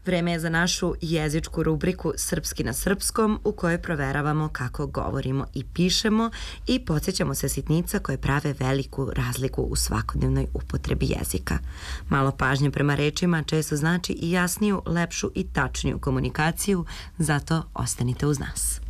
Vreme je za našu jezičku rubriku Srpski na srpskom, u kojoj proveravamo kako govorimo i pišemo i podsjećamo se sitnica koje prave veliku razliku u svakodnevnoj upotrebi jezika. Malo pažnje prema rečima često znači i jasniju, lepšu i tačniju komunikaciju, zato ostanite uz nas.